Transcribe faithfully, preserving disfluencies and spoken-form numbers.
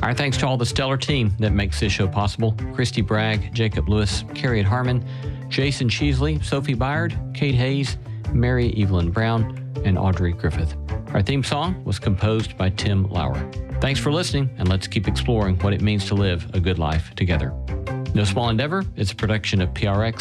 Our thanks to all the stellar team that makes this show possible. Christy Bragg, Jacob Lewis, Carriet Harmon, Jason Cheesley, Sophie Byard, Kate Hayes, Mary Evelyn Brown, and Audrey Griffith. Our theme song was composed by Tim Lauer. Thanks for listening, and let's keep exploring what it means to live a good life together. No Small Endeavor is a production of P R X